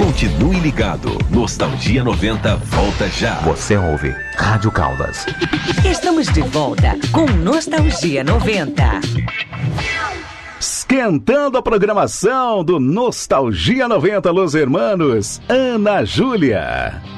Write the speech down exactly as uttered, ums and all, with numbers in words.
Continue ligado. Nostalgia noventa volta já. Você ouve Rádio Caldas. Estamos de volta com Nostalgia noventa. Esquentando a programação do Nostalgia noventa, Los Hermanos, Ana Júlia.